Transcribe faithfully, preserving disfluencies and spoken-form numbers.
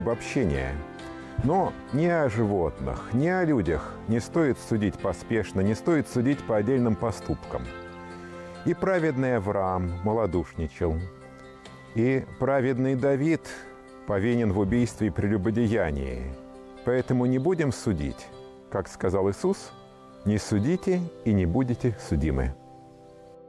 обобщение. Но ни о животных, ни о людях не стоит судить поспешно, не стоит судить по отдельным поступкам. И праведный Авраам малодушничал, и праведный Давид повинен в убийстве и прелюбодеянии. Поэтому не будем судить. Как сказал Иисус, не судите и не будете судимы.